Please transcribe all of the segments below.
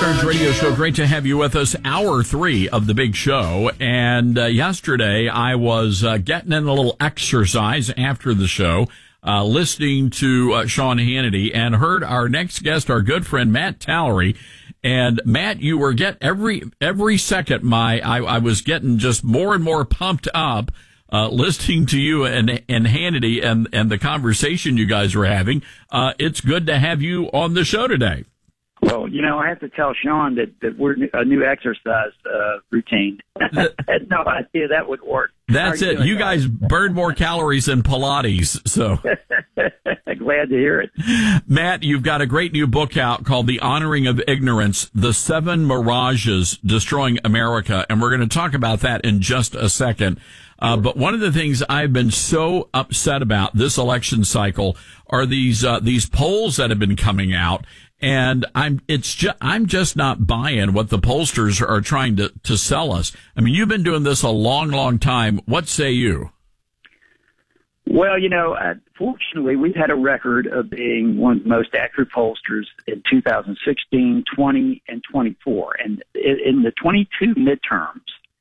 Courage Radio Show. Great to have you with us. Hour 3 of the big show. And yesterday I was getting in a little exercise after the show, listening to Sean Hannity, and heard our next guest, our good friend Matt Tallery. And Matt, you were every second I was getting just more and more pumped up listening to you and Hannity and the conversation you guys were having. It's good to have you on the show today. Well, I have to tell Sean that we're a new exercise routine. I had no idea that would work. That's it. You guys burn more calories than Pilates, so. Glad to hear it. Matt, you've got a great new book out called The Honoring of Ignorance, The 7 Mirages Destroying America, and we're going to talk about that in just a second. But one of the things I've been so upset about this election cycle are these polls that have been coming out. And I'm just not buying what the pollsters are trying to sell us. I mean, you've been doing this a long, long time. What say you? Well, fortunately, we've had a record of being one of the most accurate pollsters in 2016, 20, and 24. And in the 22 midterms,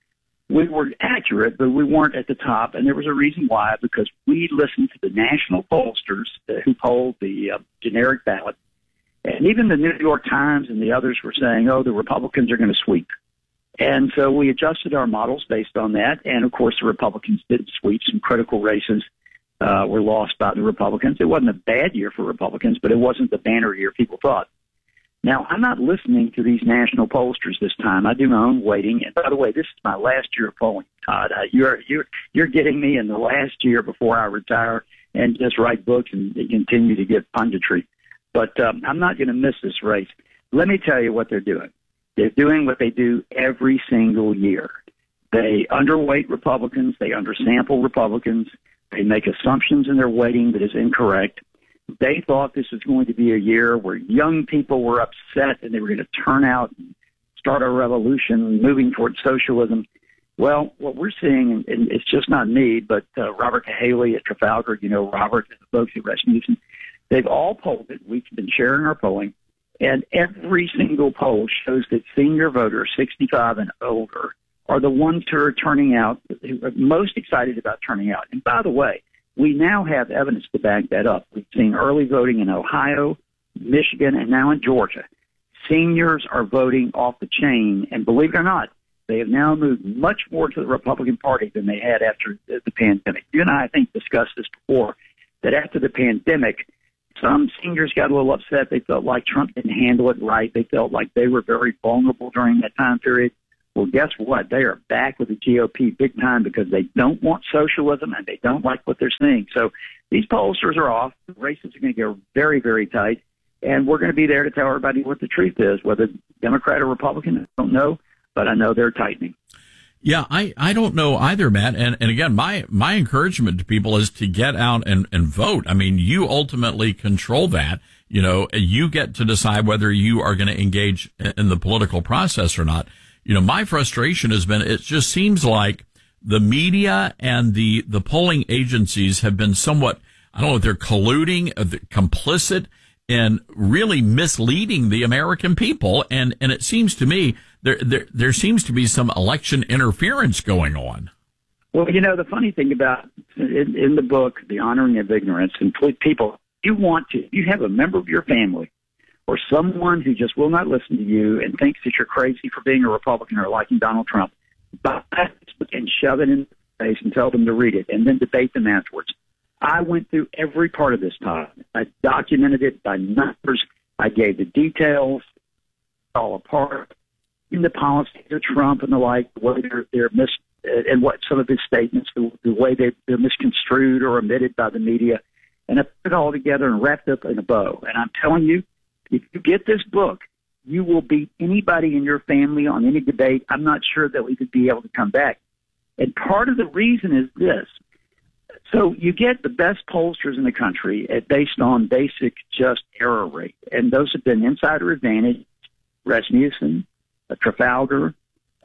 we were accurate, but we weren't at the top. And there was a reason why, because we listened to the national pollsters who polled the generic ballot. And even the New York Times and the others were saying, the Republicans are going to sweep. And so we adjusted our models based on that. And, of course, the Republicans did sweep. Some critical races were lost by the Republicans. It wasn't a bad year for Republicans, but it wasn't the banner year people thought. Now, I'm not listening to these national pollsters this time. I do my own weighting. And, by the way, this is my last year of polling, Todd. You're getting me in the last year before I retire and just write books and continue to give punditry. But I'm not going to miss this race. Let me tell you what they're doing. They're doing what they do every single year. They underweight Republicans. They undersample Republicans. They make assumptions in their weighting that is incorrect. They thought this was going to be a year where young people were upset and they were going to turn out and start a revolution moving towards socialism. Well, what we're seeing, and it's just not me, but Robert Cahaley at Trafalgar, Robert and the folks at Rasmussen, they've all polled it. We've been sharing our polling, and every single poll shows that senior voters, 65 and older, are the ones who are turning out, who are most excited about turning out. And by the way, we now have evidence to back that up. We've seen early voting in Ohio, Michigan, and now in Georgia. Seniors are voting off the chain, and believe it or not, they have now moved much more to the Republican Party than they had after the pandemic. You and I think, discussed this before, that after the pandemic, some seniors got a little upset. They felt like Trump didn't handle it right. They felt like they were very vulnerable during that time period. Well, guess what? They are back with the GOP big time because they don't want socialism and they don't like what they're seeing. So these pollsters are off. The races are going to get very, very tight. And we're going to be there to tell everybody what the truth is, whether Democrat or Republican. I don't know, but I know they're tightening. Yeah, I don't know either, Matt. And again, my encouragement to people is to get out and vote. I mean, you ultimately control that. You get to decide whether you are going to engage in the political process or not. My frustration has been, it just seems like the media and the polling agencies have been somewhat, I don't know if they're colluding, complicit in really misleading the American people. And it seems to me there seems to be some election interference going on. Well, the funny thing about in the book, The Honoring of Ignorance, and people, you have a member of your family or someone who just will not listen to you and thinks that you're crazy for being a Republican or liking Donald Trump, buy it and shove it in their face and tell them to read it and then debate them afterwards. I went through every part of this time. I documented it by numbers. I gave the details all apart in the policies of Trump and the like, the way they're and what some of his statements, the way they're misconstrued or omitted by the media. And I put it all together and wrapped up in a bow. And I'm telling you, if you get this book, you will beat anybody in your family on any debate. I'm not sure that we could be able to come back. And part of the reason is this. So you get the best pollsters in the country based on basic just error rate. And those have been Insider Advantage, Rasmussen, Trafalgar,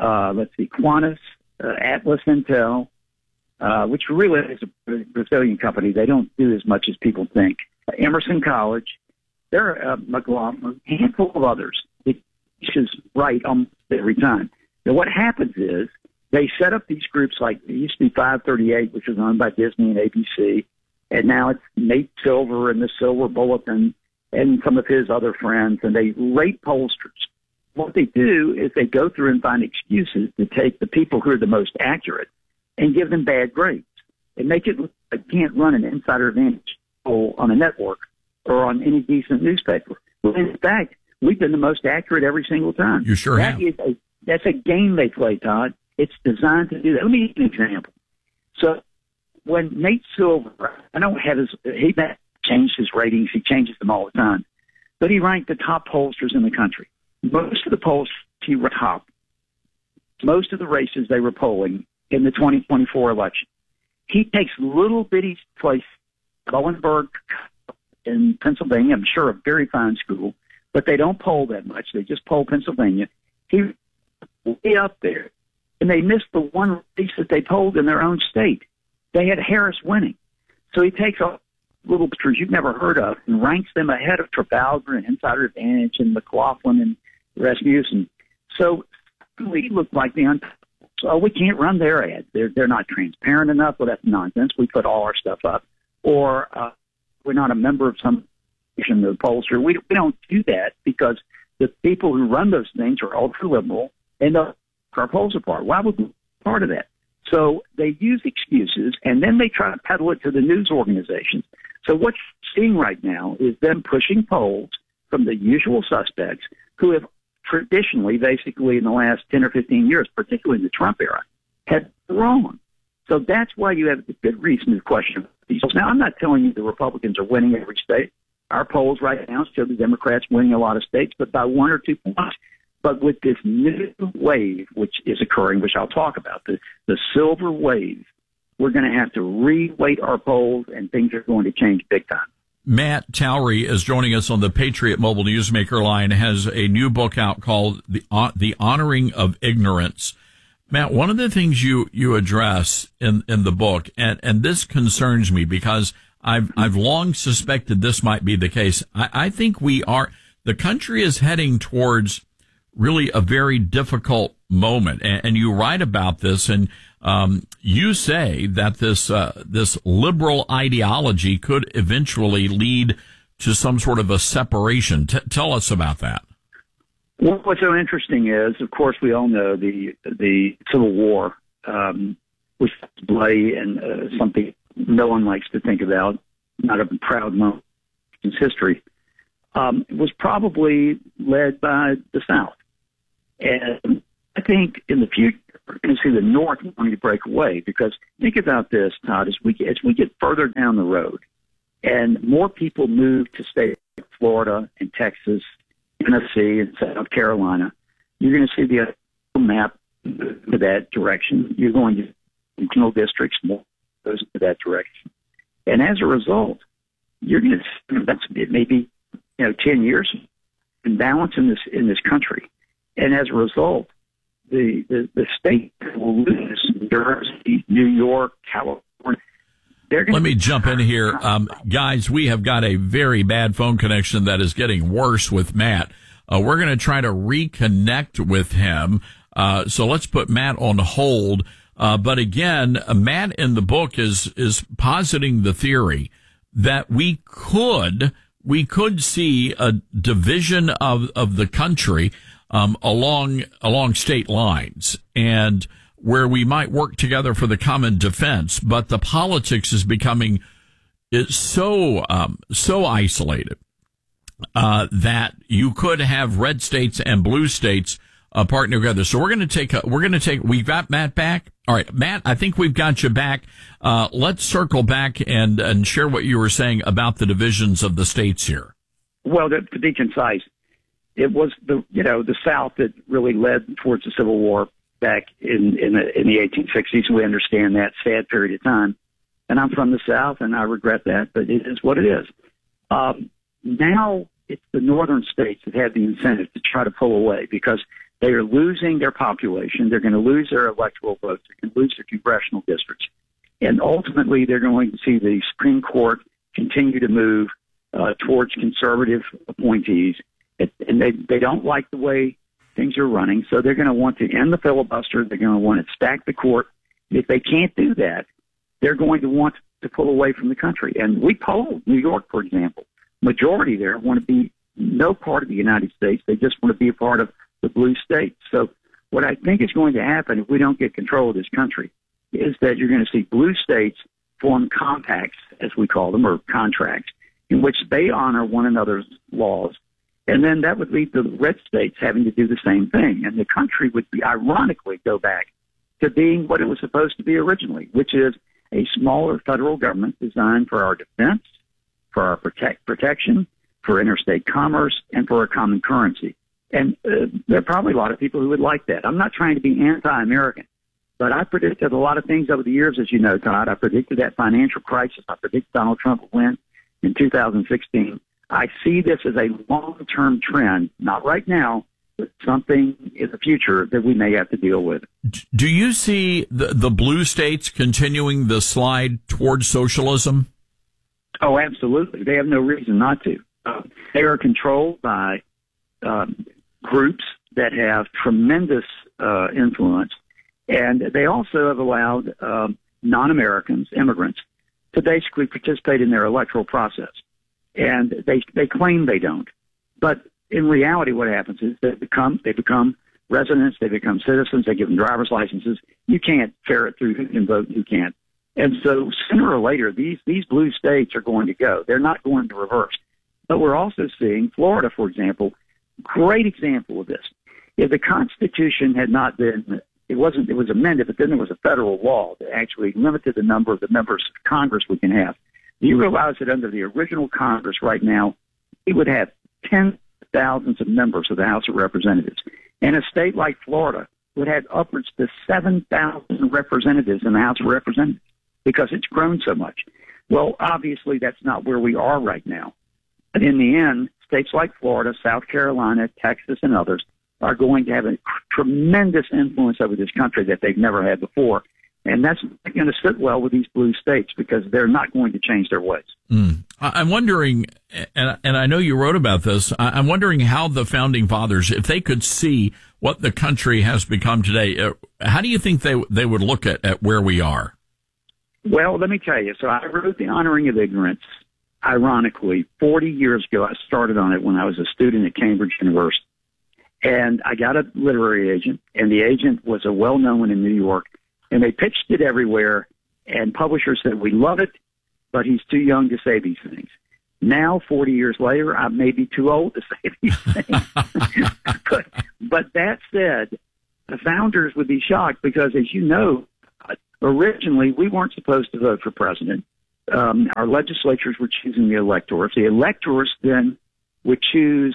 Quantis, Atlas Intel, which really is a Brazilian company. They don't do as much as people think. Emerson College. There are McLaughlin, a handful of others. is right almost every time. Now, what happens is they set up these groups like it used to be 538, which was owned by Disney and ABC, and now it's Nate Silver and the Silver Bulletin and some of his other friends, and they rate pollsters. What they do is they go through and find excuses to take the people who are the most accurate and give them bad grades and make it look like you can't run an insider advantage poll on a network or on any decent newspaper. Well, in fact, we've been the most accurate every single time. You sure have. That's a game they play, Todd. It's designed to do that. Let me give you an example. So when Nate Silver, I don't have he changed his ratings. He changes them all the time. But he ranked the top pollsters in the country. Most of the polls he ranked top. Most of the races they were polling in the 2024 election. He takes little bitty place, Bowenberg in Pennsylvania, I'm sure a very fine school, but they don't poll that much. They just poll Pennsylvania. He way up there, and they missed the one race that they polled in their own state. They had Harris winning. So he takes all little pictures you've never heard of and ranks them ahead of Trafalgar and Insider Advantage and McLaughlin and Rasmussen. So we look like the so we can't run their ads. They're not transparent enough. Well, that's nonsense. We put all our stuff up. Or we're not a member of some in the pollster. We don't do that because the people who run those things are ultra liberal and our polls apart. Why would we be part of that? So they use excuses and then they try to peddle it to the news organizations. So what you're seeing right now is them pushing polls from the usual suspects who have traditionally, basically in the last 10 or 15 years, particularly in the Trump era, had wrong. So that's why you have a good reason to question these. Now, I'm not telling you the Republicans are winning every state. Our polls right now show the Democrats winning a lot of states, but by 1 or 2 points. But with this new wave, which is occurring, which I'll talk about, the silver wave, we're going to have to re-weight our polls, and things are going to change big time. Matt Towery is joining us on the Patriot Mobile Newsmaker line, has a new book out called The Honoring of Ignorance. Matt, one of the things you address in the book, and this concerns me because I've long suspected this might be the case. I think the country is heading towards really a very difficult moment. And you write about this, and you say that this liberal ideology could eventually lead to some sort of a separation. Tell us about that. Well, what's so interesting is, of course, we all know the Civil War, which is bloody and something no one likes to think about, not a proud moment in history, was probably led by the South. And I think in the future, we're going to see the North wanting to break away, because think about this, Todd, as we get further down the road and more people move to states like Florida and Texas, Tennessee and South Carolina, you're going to see the map to that direction. You're going to regional districts more goes to that direction. And as a result, you're going to that's maybe 10 years imbalance in this country. And as a result, the state will lose Jersey, New York, California. Let me jump in here. Guys, we have got a very bad phone connection that is getting worse with Matt. We're going to try to reconnect with him. So let's put Matt on hold. But again, Matt in the book is positing the theory that we could see a division of the country along state lines, and where we might work together for the common defense, but the politics is becoming so isolated that you could have red states and blue states partner together. So we're going to we've got Matt back. All right, Matt, I think we've got you back. Let's circle back and share what you were saying about the divisions of the states here. Well, to be concise, it was the South that really led towards the Civil War back in the 1860s. We understand that sad period of time. And I'm from the South, and I regret that, but it is what it is. Now it's the northern states that have the incentive to try to pull away, because they are losing their population. They're going to lose their electoral votes. They're going to lose their congressional districts. And ultimately, they're going to see the Supreme Court continue to move towards conservative appointees. And they don't like the way things are running. So they're going to want to end the filibuster. They're going to want to stack the court. If they can't do that, they're going to want to pull away from the country. And we polled New York, for example. Majority there want to be no part of the United States. They just want to be a part of the blue states. So what I think is going to happen if we don't get control of this country is that you're going to see blue states form compacts, as we call them, or contracts, in which they honor one another's laws. And then that would lead to the red states having to do the same thing. And the country would be, ironically, go back to being what it was supposed to be originally, which is a smaller federal government designed for our defense, for our protection, for interstate commerce, and for a common currency. And there are probably a lot of people who would like that. I'm not trying to be anti-American, but I predicted a lot of things over the years, as you know, Todd. I predicted that financial crisis. I predicted Donald Trump would win in 2016. I see this as a long-term trend, not right now, but something in the future that we may have to deal with. Do you see the blue states continuing the slide towards socialism? Oh, absolutely. They have no reason not to. They are controlled by groups that have tremendous influence, and they also have allowed non-Americans, immigrants, to basically participate in their electoral process. And they claim they don't. But in reality, what happens is they become residents, they become citizens, they give them driver's licenses. You can't ferret through who can vote and who can't. And so sooner or later, these blue states are going to go. They're not going to reverse. But we're also seeing Florida, for example, great example of this. If the Constitution had not been, it was amended, but then there was a federal law that actually limited the number of the members of Congress we can have. Do you realize that under the original Congress right now, we would have tens of thousands of members of the House of Representatives? And a state like Florida would have upwards to 7,000 representatives in the House of Representatives because it's grown so much. Well, obviously, that's not where we are right now. But in the end, states like Florida, South Carolina, Texas, and others are going to have a tremendous influence over this country that they've never had before. And that's going to sit well with these blue states because they're not going to change their ways. I'm wondering, and I know you wrote about this, I'm wondering how the Founding Fathers, if they could see what the country has become today, how do you think they would look at where we are? Well, let me tell you. So I wrote The Honoring of Ignorance, ironically, 40 years ago. I started on it when I was a student at Cambridge University. And I got a literary agent, and the agent was a well-known one in New York. And they pitched it everywhere, and publishers said, we love it, but he's too young to say these things. Now, 40 years later, I may be too old to say these things. but that said, the founders would be shocked because, as you know, originally we weren't supposed to vote for president. Our legislatures were choosing the electors. The electors then would choose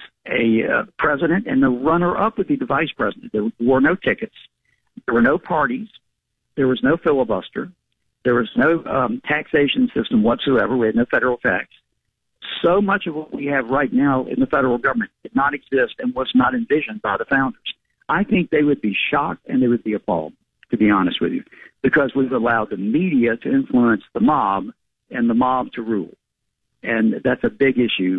a president, and the runner-up would be the vice president. There were no tickets. There were no parties. There was no filibuster. There was no taxation system whatsoever. We had no federal tax. So much of what we have right now in the federal government did not exist and was not envisioned by the founders. I think they would be shocked and they would be appalled, to be honest with you, because we've allowed the media to influence the mob and the mob to rule. And that's a big issue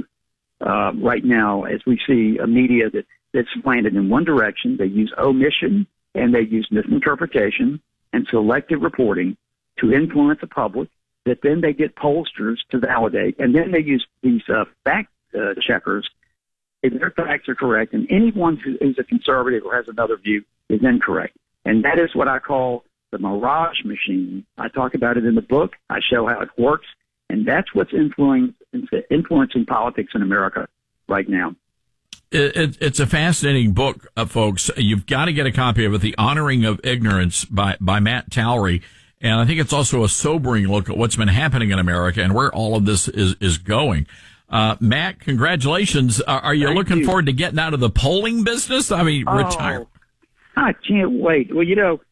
right now as we see a media that's slanted in one direction. They use omission and they use misinterpretation and selective reporting to influence the public, that then they get pollsters to validate, and then they use these fact checkers. If their facts are correct, and anyone who's a conservative or has another view is incorrect. And that is what I call the mirage machine. I talk about it in the book. I show how it works, and that's what's influencing politics in America right now. It's a fascinating book, folks. You've got to get a copy of it, The Honoring of Ignorance by Matt Towery. And I think it's also a sobering look at what's been happening in America and where all of this is going. Matt, congratulations. Are you looking forward to getting out of the polling business? I mean, retire. I can't wait. Well, you know,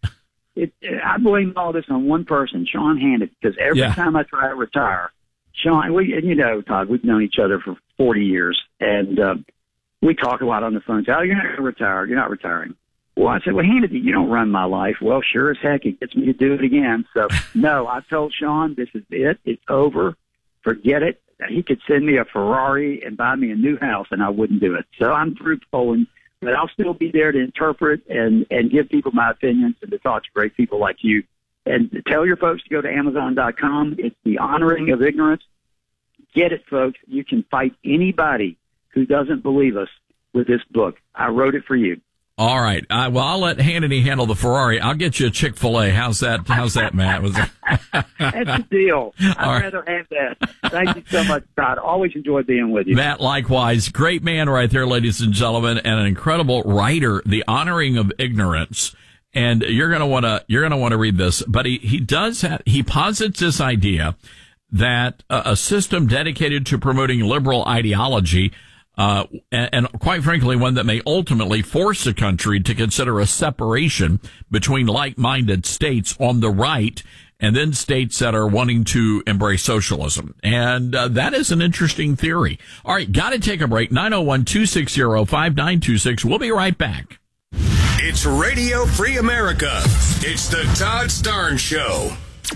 I blame all this on one person, Sean Hannity, because every time I try to retire, Sean, and you know, Todd, we've known each other for 40 years, and we talk a lot on the phone. Oh, you're not going to retire. You're not retiring. Well, I said, well, Hannity, you don't run my life. Well, sure as heck, it gets me to do it again. So, no, I told Sean, this is it. It's over. Forget it. He could send me a Ferrari and buy me a new house, and I wouldn't do it. So I'm through polling but I'll still be there to interpret and give people my opinions and to talk to great people like you. And tell your folks to go to Amazon.com. It's The Honoring of Ignorance. Get it, folks. You can fight anybody who doesn't believe us with this book. I wrote it for you. All right. Well, I'll let Hannity handle the Ferrari. I'll get you a Chick-fil-A. How's that, Matt? That's the deal. I'd rather have that. Thank you so much, Todd. Always enjoy being with you. Matt, likewise. Great man right there, ladies and gentlemen, and an incredible writer, The Honoring of Ignorance. And you're going to want to read this, but he posits this idea that a system dedicated to promoting liberal ideology, and quite frankly, one that may ultimately force a country to consider a separation between like-minded states on the right and then states that are wanting to embrace socialism. And that is an interesting theory. All right, got to take a break. 901-260-5926. We'll be right back. It's Radio Free America. It's the Todd Starnes Show.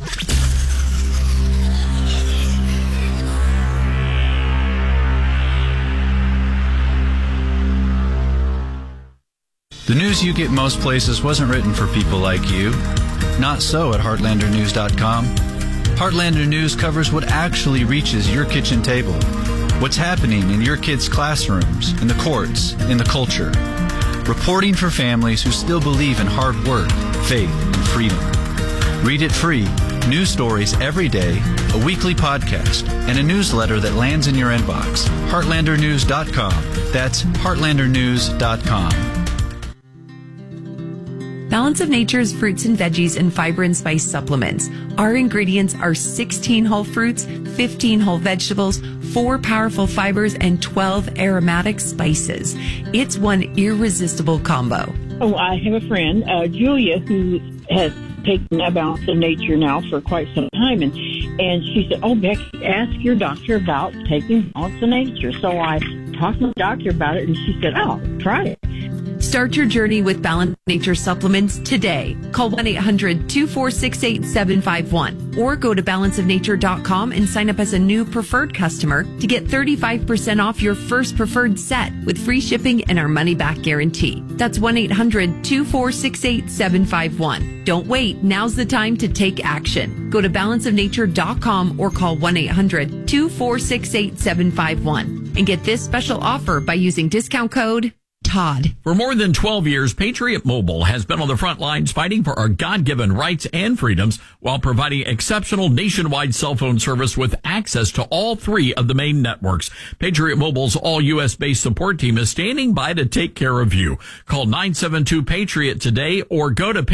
The news you get most places wasn't written for people like you. Not so at HeartlanderNews.com. Heartlander News covers what actually reaches your kitchen table. What's happening in your kids' classrooms, in the courts, in the culture. Reporting for families who still believe in hard work, faith, and freedom. Read it free. News stories every day, a weekly podcast, and a newsletter that lands in your inbox. HeartlanderNews.com. That's HeartlanderNews.com. Balance of Nature's fruits and veggies and fiber and spice supplements. Our ingredients are 16 whole fruits, 15 whole vegetables, 4 powerful fibers, and 12 aromatic spices. It's one irresistible combo. Oh, I have a friend, Julia, who has taken a Balance of Nature now for quite some time, and she said, "Oh, Becky, ask your doctor about taking Balance of Nature." So I talked to the doctor about it, and she said, "Oh, try it." Start your journey with Balance Nature supplements today. Call 1-800-246-8751 or go to balanceofnature.com and sign up as a new preferred customer to get 35% off your first preferred set with free shipping and our money-back guarantee. That's 1-800-246-8751. Don't wait. Now's the time to take action. Go to balanceofnature.com or call 1-800-246-8751 and get this special offer by using discount code Todd. For more than 12 years, Patriot Mobile has been on the front lines fighting for our God-given rights and freedoms while providing exceptional nationwide cell phone service with access to all 3 of the main networks. Patriot Mobile's all-U.S.-based support team is standing by to take care of you. Call 972-PATRIOT today or go to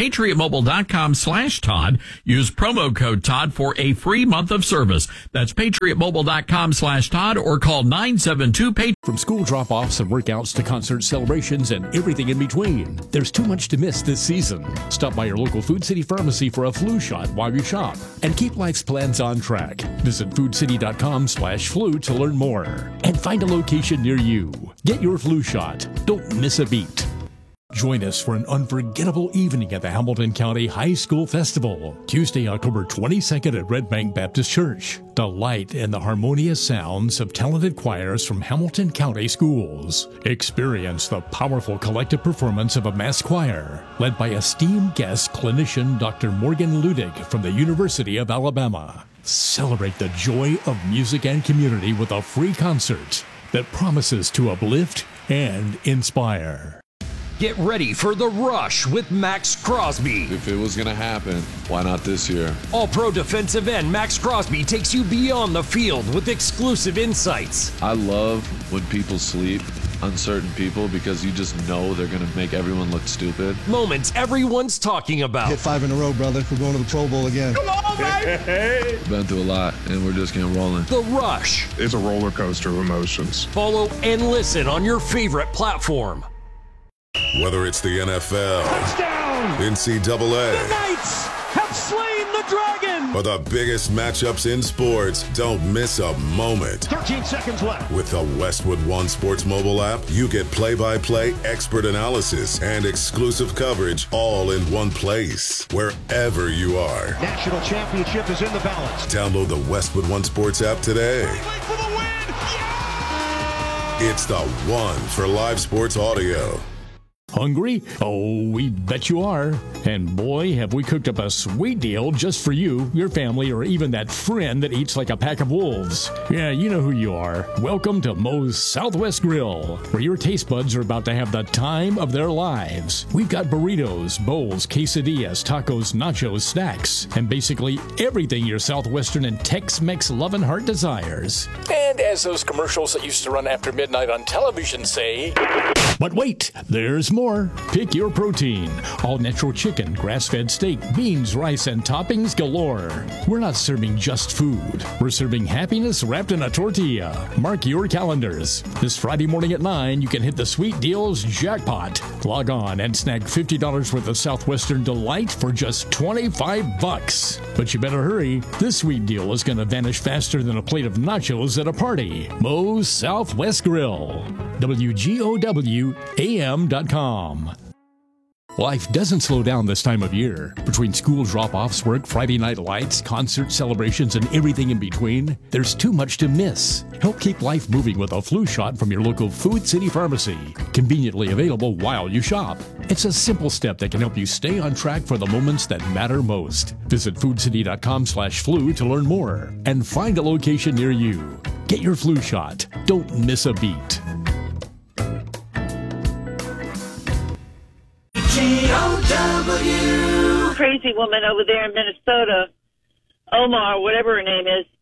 patriotmobile.com/Todd. Use promo code Todd for a free month of service. That's patriotmobile.com/Todd or call 972-PATRIOT. From school drop-offs and workouts to concert celebrations and everything in between, there's too much to miss this season. Stop by your local Food City pharmacy for a flu shot while you shop and keep life's plans on track. Visit foodcity.com/flu to learn more and find a location near you. Get your flu shot. Don't miss a beat. Join us for an unforgettable evening at the Hamilton County High School Festival, Tuesday, October 22nd at Red Bank Baptist Church. Delight in the harmonious sounds of talented choirs from Hamilton County schools. Experience the powerful collective performance of a mass choir, led by esteemed guest clinician Dr. Morgan Ludig from the University of Alabama. Celebrate the joy of music and community with a free concert that promises to uplift and inspire. Get ready for The Rush with Max Crosby. If it was going to happen, why not this year? All-pro defensive end Max Crosby takes you beyond the field with exclusive insights. I love when people sleep on certain people because you just know they're going to make everyone look stupid. Moments everyone's talking about. Hit 5 in a row, brother. We're going to the Pro Bowl again. Come on, baby! Been through a lot, and we're just getting rolling. The Rush. It's a roller coaster of emotions. Follow and listen on your favorite platform. Whether it's the NFL, Touchdown! NCAA, the Knights have slain the dragon, or the biggest matchups in sports, don't miss a moment. 13 seconds left. With the Westwood One Sports mobile app, you get play-by-play expert analysis and exclusive coverage all in one place, wherever you are. National championship is in the balance. Download the Westwood One Sports app today. For the win! Yeah! It's the one for live sports audio. Hungry? Oh, we bet you are. And boy, have we cooked up a sweet deal just for you, your family, or even that friend that eats like a pack of wolves. Yeah, you know who you are. Welcome to Moe's Southwest Grill, where your taste buds are about to have the time of their lives. We've got burritos, bowls, quesadillas, tacos, nachos, snacks, and basically everything your Southwestern and Tex-Mex loving heart desires. And as those commercials that used to run after midnight on television say... But wait, there's more. Pick your protein. All natural chicken, grass-fed steak, beans, rice, and toppings galore. We're not serving just food. We're serving happiness wrapped in a tortilla. Mark your calendars. This Friday morning at 9, you can hit the Sweet Deals jackpot. Log on and snag $50 worth of Southwestern Delight for just $25. But you better hurry. This sweet deal is going to vanish faster than a plate of nachos at a party. Moe's Southwest Grill. WGOWAM.com. Life doesn't slow down this time of year. Between school drop-offs, work, Friday night lights, concert celebrations, and everything in between, there's too much to miss. Help keep life moving with a flu shot from your local Food City Pharmacy. Conveniently available while you shop. It's a simple step that can help you stay on track for the moments that matter most. Visit foodcity.com/flu to learn more and find a location near you. Get your flu shot. Don't miss a beat. Crazy woman over there in Minnesota, Omar, whatever her name is,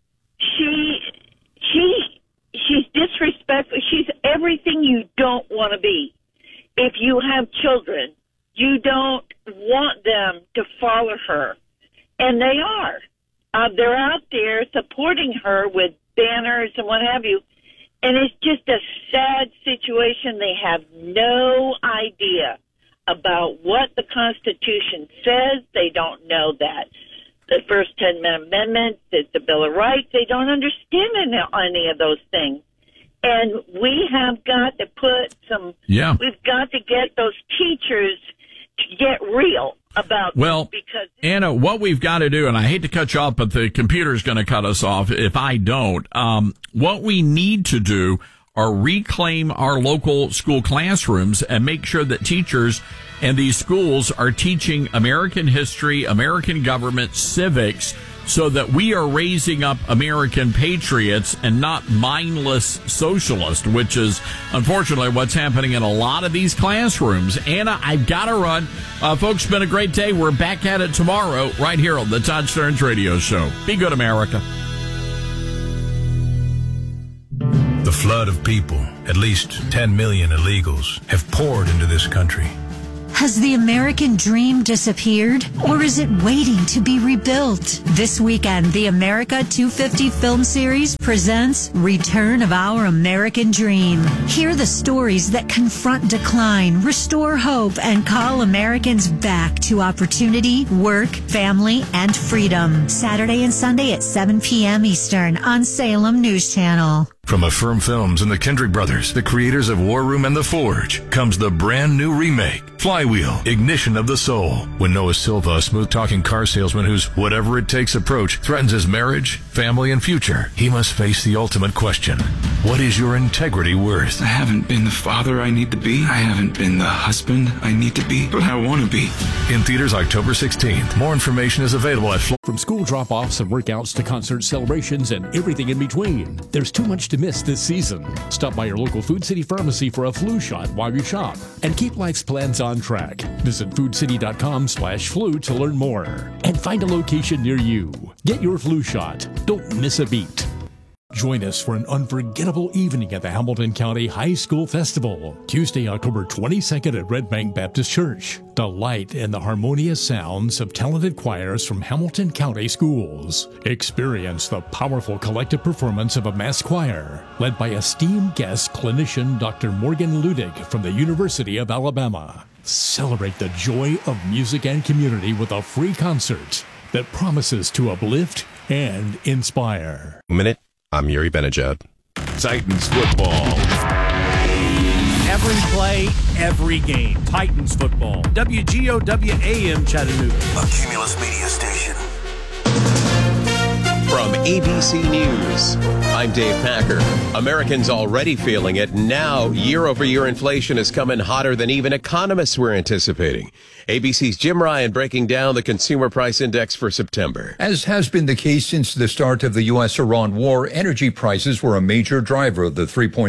she's disrespectful. She's everything you don't want to be. If you have children, you don't want them to follow her. And they are. They're out there supporting her with banners and what have you. And it's just a sad situation. They have no idea about what the Constitution says. They don't know that. The first 10 Amendment, the Bill of Rights, they don't understand any of those things. And we have got to put we've got to get those teachers to get real about this, because Anna, what we've got to do, and I hate to cut you off, but the computer's going to cut us off if I don't. What we need to do are reclaim our local school classrooms and make sure that teachers and these schools are teaching American history, American government, civics, so that we are raising up American patriots and not mindless socialists, which is unfortunately what's happening in a lot of these classrooms. Anna, I've got to run. Folks, it's been a great day. We're back at it tomorrow right here on the Todd Stearns Radio Show. Be good, America. The flood of people, at least 10 million illegals, have poured into this country. Has the American dream disappeared, or is it waiting to be rebuilt? This weekend, the America 250 film series presents Return of Our American Dream. Hear the stories that confront decline, restore hope, and call Americans back to opportunity, work, family, and freedom. Saturday and Sunday at 7 p.m. Eastern on Salem News Channel. From Affirm Films and the Kendrick Brothers, the creators of War Room and The Forge, comes the brand new remake, Flywheel, Ignition of the Soul. When Noah Silva, a smooth-talking car salesman whose whatever-it-takes approach threatens his marriage, family, and future, he must face the ultimate question. What is your integrity worth? I haven't been the father I need to be. I haven't been the husband I need to be, but I want to be. In theaters October 16th. More information is available at... From school drop-offs and workouts to concert celebrations and everything in between, there's too much to miss this season. Stop by your local Food City Pharmacy for a flu shot while you shop and keep life's plans on track. Visit foodcity.com/flu to learn more and find a location near you. Get your flu shot. Don't miss a beat. Join us for an unforgettable evening at the Hamilton County High School Festival, Tuesday, October 22nd at Red Bank Baptist Church. Delight in the harmonious sounds of talented choirs from Hamilton County schools. Experience the powerful collective performance of a mass choir, led by esteemed guest clinician Dr. Morgan Ludig from the University of Alabama. Celebrate the joy of music and community with a free concert that promises to uplift and inspire. I'm Yuri Benajad. Titans football. Every play, every game. Titans football. WGOW AM Chattanooga. A Cumulus Media Station. From ABC News, I'm Dave Packer. Americans already feeling it. Now, year-over-year inflation is coming hotter than even economists were anticipating. ABC's Jim Ryan breaking down the Consumer Price Index for September. As has been the case since the start of the U.S.-Iran war, energy prices were a major driver of the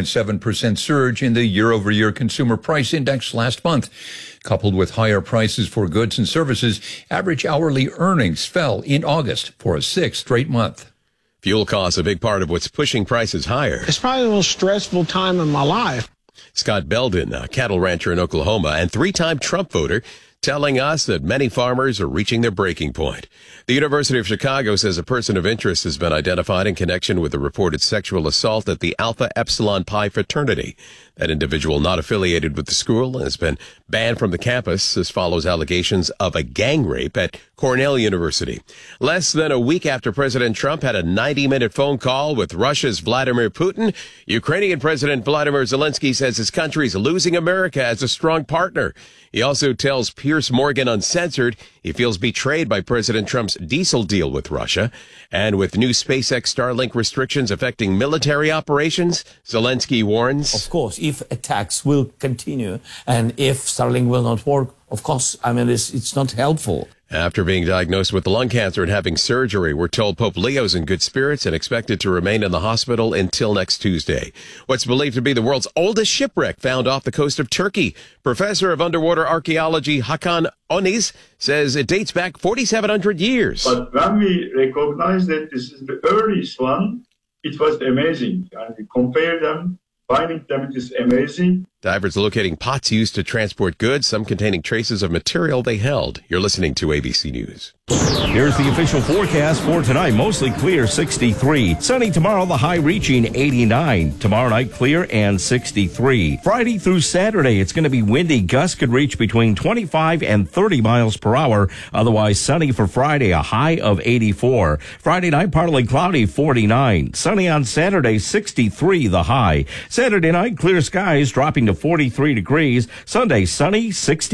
3.7% surge in the year-over-year Consumer Price Index last month. Coupled with higher prices for goods and services, average hourly earnings fell in August for a sixth straight month. Fuel costs a big part of what's pushing prices higher. It's probably the most stressful time in my life. Scott Belden, a cattle rancher in Oklahoma and three-time Trump voter, telling us that many farmers are reaching their breaking point. The University of Chicago says a person of interest has been identified in connection with a reported sexual assault at the Alpha Epsilon Pi fraternity. That individual, not affiliated with the school, has been banned from the campus. This follows allegations of a gang rape at Cornell University. Less than a week after President Trump had a 90-minute phone call with Russia's Vladimir Putin, Ukrainian President Vladimir Zelensky says his country is losing America as a strong partner. He also tells Piers Morgan Uncensored he feels betrayed by President Trump's diesel deal with Russia. And with new SpaceX Starlink restrictions affecting military operations, Zelensky warns, of course, if attacks will continue and if Starlink will not work, of course, it's not helpful. After being diagnosed with lung cancer and having surgery, we're told Pope Leo's in good spirits and expected to remain in the hospital until next Tuesday. What's believed to be the world's oldest shipwreck found off the coast of Turkey. Professor of underwater archaeology Hakan Oniz says it dates back 4,700 years. But when we recognize that this is the earliest one, it was amazing. And we compare them. Finding them, it is amazing. Divers locating pots used to transport goods, some containing traces of material they held. You're listening to ABC News. Here's the official forecast for tonight. Mostly clear, 63. Sunny tomorrow, the high reaching 89. Tomorrow night, clear and 63. Friday through Saturday, it's going to be windy. Gusts could reach between 25 and 30 miles per hour. Otherwise, sunny for Friday, a high of 84. Friday night, partly cloudy, 49. Sunny on Saturday, 63, the high. Saturday night, clear skies, dropping to 43 degrees. Sunday, sunny,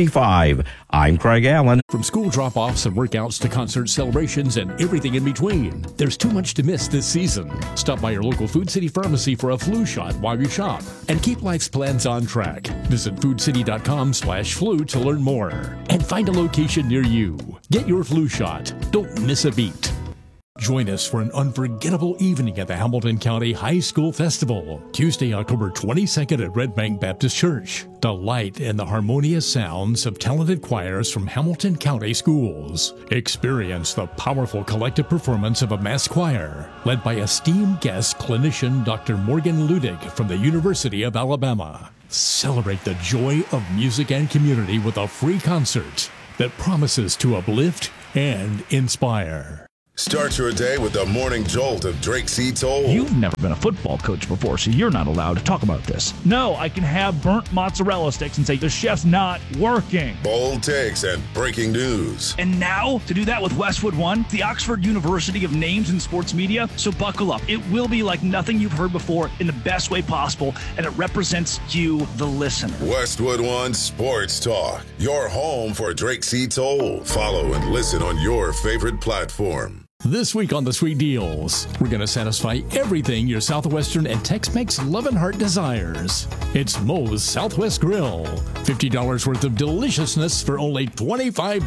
65. I'm Craig Allen. From school drop-offs and workouts to concert celebrations and everything in between, there's too much to miss this season. Stop by your local Food City pharmacy for a flu shot while you shop and keep life's plans on track. Visit foodcity.com/flu to learn more and find a location near you. Get your flu shot. Don't miss a beat. Join us for an unforgettable evening at the Hamilton County High School Festival, Tuesday, October 22nd at Red Bank Baptist Church. Delight in the harmonious sounds of talented choirs from Hamilton County schools. Experience the powerful collective performance of a mass choir, led by esteemed guest clinician Dr. Morgan Ludig from the University of Alabama. Celebrate the joy of music and community with a free concert that promises to uplift and inspire. Start your day with the morning jolt of Drake C. Toll. You've never been a football coach before, so you're not allowed to talk about this. No, I can have burnt mozzarella sticks and say the chef's not working. Bold takes and breaking news. And now, to do that with Westwood One, the Oxford University of Names in Sports Media. So buckle up. It will be like nothing you've heard before in the best way possible, and it represents you, the listener. Westwood One Sports Talk, your home for Drake C. Toll. Follow and listen on your favorite platform. This week on The Sweet Deals, we're going to satisfy everything your Southwestern and Tex-Mex love and heart desires. It's Moe's Southwest Grill. $50 worth of deliciousness for only $25.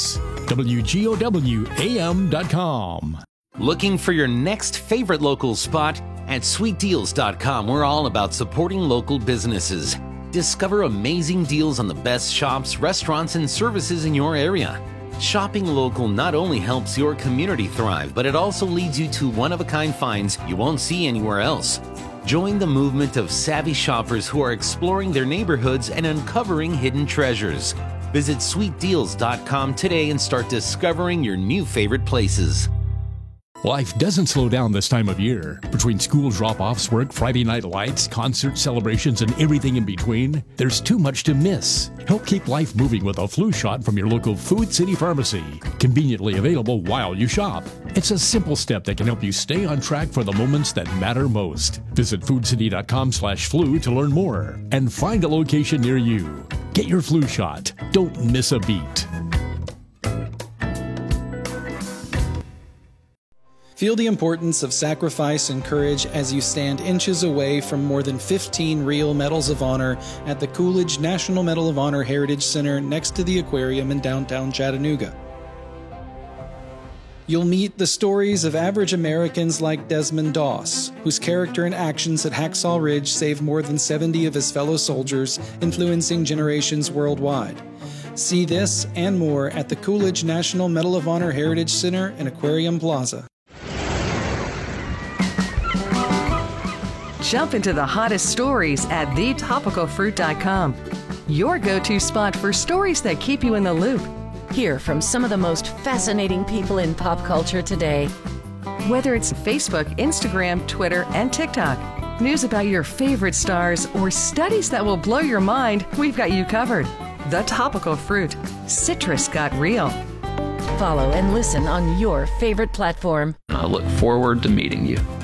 WGOWAM.com. Looking for your next favorite local spot? At SweetDeals.com, we're all about supporting local businesses. Discover amazing deals on the best shops, restaurants, and services in your area. Shopping local not only helps your community thrive, but it also leads you to one-of-a-kind finds you won't see anywhere else. Join the movement of savvy shoppers who are exploring their neighborhoods and uncovering hidden treasures. Visit SweetDeals.com today and start discovering your new favorite places. Life doesn't slow down this time of year. Between school drop-offs, work, Friday night lights, concert celebrations, and everything in between, there's too much to miss. Help keep life moving with a flu shot from your local Food City pharmacy. Conveniently available while you shop. It's a simple step that can help you stay on track for the moments that matter most. Visit foodcity.com/flu to learn more and find a location near you. Get your flu shot. Don't miss a beat. Feel the importance of sacrifice and courage as you stand inches away from more than 15 real Medals of Honor at the Coolidge National Medal of Honor Heritage Center next to the aquarium in downtown Chattanooga. You'll meet the stories of average Americans like Desmond Doss, whose character and actions at Hacksaw Ridge saved more than 70 of his fellow soldiers, influencing generations worldwide. See this and more at the Coolidge National Medal of Honor Heritage Center and Aquarium Plaza. Jump into the hottest stories at thetopicalfruit.com. Your go-to spot for stories that keep you in the loop. Hear from some of the most fascinating people in pop culture today. Whether it's Facebook, Instagram, Twitter, and TikTok, news about your favorite stars, or studies that will blow your mind, we've got you covered. The Topical Fruit. Citrus got real. Follow and listen on your favorite platform. I look forward to meeting you.